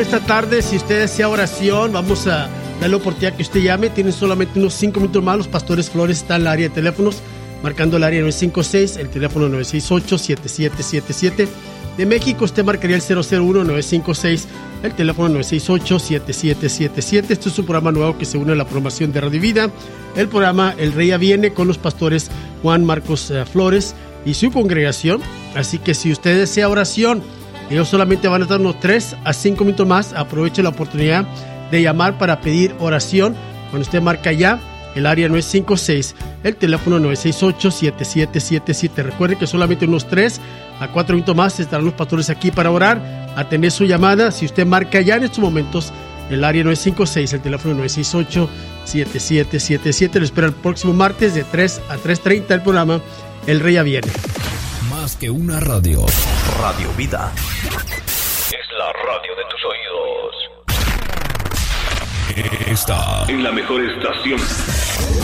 Esta tarde, si usted desea oración, vamos a darle la oportunidad que usted llame. Tienen solamente unos 5 minutos más. Los Pastores Flores están en el área de teléfonos, marcando el área 956, el teléfono 968-7777. De México, usted marcaría el 001-956, el teléfono 968-7777. Este es un programa nuevo que se une a la programación de Radio Vida. El programa El Rey Ya Viene con los pastores Juan Marcos Flores y su congregación. Así que si usted desea oración, ellos solamente van a estar unos 3 a 5 minutos más. Aproveche la oportunidad de llamar para pedir oración. Cuando usted marca ya, el área 956, el teléfono 968-7777. Recuerde que solamente unos 3 a 4 minutos más estarán los pastores aquí para orar, atender su llamada. Si usted marca ya en estos momentos, el área 956, el teléfono 968-7777. Lo espera el próximo martes de 3 a 3:30 el programa El Rey Ya Viene. Más que una radio. Radio Vida es la radio de tus oídos. Está en la mejor estación.